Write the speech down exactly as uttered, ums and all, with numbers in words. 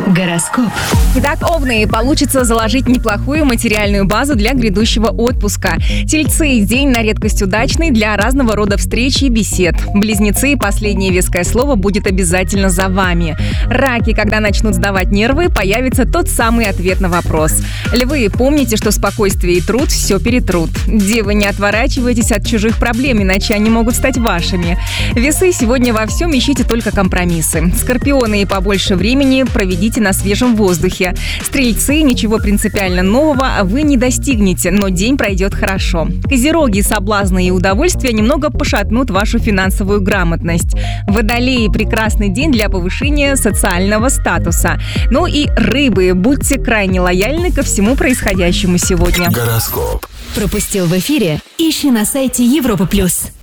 Гороскоп. Итак, овны, получится заложить неплохую материальную базу для грядущего отпуска. Тельцы, день на редкость удачный для разного рода встреч и бесед. Близнецы, последнее веское слово будет обязательно за вами. Раки, когда начнут сдавать нервы, появится тот самый ответ на вопрос. Львы, помните, что спокойствие и труд все перетрут. Девы, не отворачивайтесь от чужих проблем, иначе они могут стать вашими. Весы, сегодня во всем ищите только компромиссы. Скорпионы, побольше времени проведите на свежем воздухе. Стрельцы, ничего принципиально нового вы не достигнете, но день пройдет хорошо. Козероги, соблазны и удовольствия немного пошатнут вашу финансовую грамотность. Водолеи, прекрасный день для повышения социального статуса. Ну и рыбы, будьте крайне лояльны ко всему происходящему сегодня. Гороскоп. Пропустил в эфире? Ищи на сайте Европа плюс.